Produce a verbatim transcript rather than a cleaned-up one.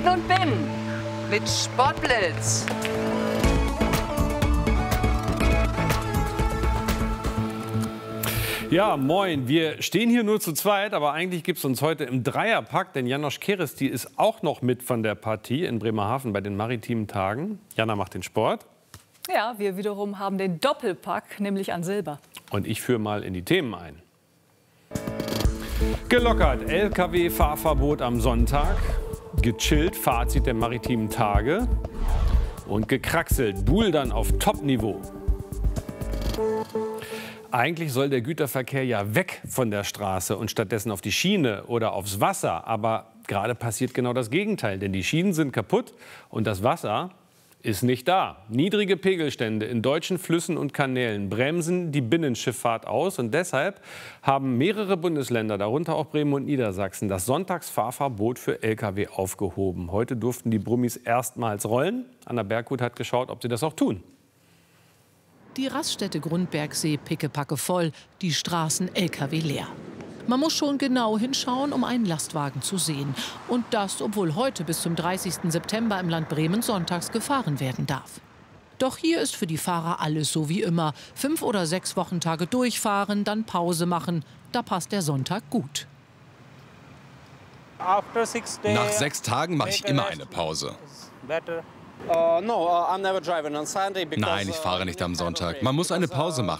und Bim mit Sportblitz. Ja, moin. Wir stehen hier nur zu zweit, aber eigentlich gibt es uns heute im Dreierpack, denn Janosch Keresti ist auch noch mit von der Partie in Bremerhaven bei den maritimen Tagen. Jana macht den Sport. Ja, wir wiederum haben den Doppelpack, nämlich an Silber. Und ich führe mal in die Themen ein. Gelockert, L K W-Fahrverbot am Sonntag. Gechillt, Fazit der maritimen Tage. Und gekraxelt, Bouldern auf Top-Niveau. Eigentlich soll der Güterverkehr ja weg von der Straße und stattdessen auf die Schiene oder aufs Wasser. Aber gerade passiert genau das Gegenteil, denn die Schienen sind kaputt und das Wasser ist nicht da. Niedrige Pegelstände in deutschen Flüssen und Kanälen bremsen die Binnenschifffahrt aus. Und deshalb haben mehrere Bundesländer, darunter auch Bremen und Niedersachsen, das Sonntagsfahrverbot für L K W aufgehoben. Heute durften die Brummis erstmals rollen. Anna Berghut hat geschaut, ob sie das auch tun. Die Raststätte Grundbergsee pickepacke voll, die Straßen L K W leer. Man muss schon genau hinschauen, um einen Lastwagen zu sehen. Und das, obwohl heute bis zum dreißigsten September im Land Bremen sonntags gefahren werden darf. Doch hier ist für die Fahrer alles so wie immer. Fünf oder sechs Wochentage durchfahren, dann Pause machen. Da passt der Sonntag gut. Nach sechs Tagen mache ich immer eine Pause. Nein, ich fahre nicht am Sonntag. Man muss eine Pause machen.